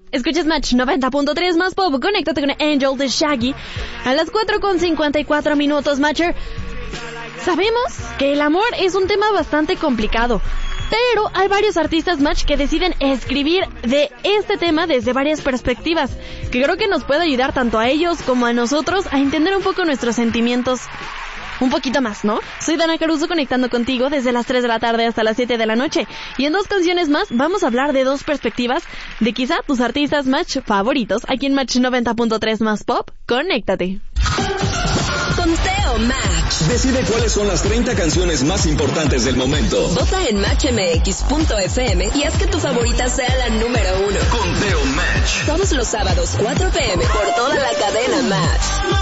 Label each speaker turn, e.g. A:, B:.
A: Escuchas Match 90.3 más pop. Conéctate con Angel de Shaggy a las 4:54 minutos, Matcher. Sabemos que el amor es un tema bastante complicado, pero hay varios artistas, Match, que deciden escribir de este tema desde varias perspectivas, que creo que nos puede ayudar tanto a ellos como a nosotros a entender un poco nuestros sentimientos un poquito más, ¿no? Soy Dana Caruso, conectando contigo desde las 3 de la tarde hasta las 7 de la noche. Y en 2 canciones más vamos a hablar de 2 perspectivas de quizá tus artistas Match favoritos. Aquí en Match 90.3 más pop, conéctate.
B: Conteo Match.
C: Decide cuáles son las 30 canciones más importantes del momento.
B: Vota en matchmx.fm y haz que tu favorita sea la número 1.
C: Conteo Match.
B: Todos los sábados, 4 p.m. por toda la cadena Match.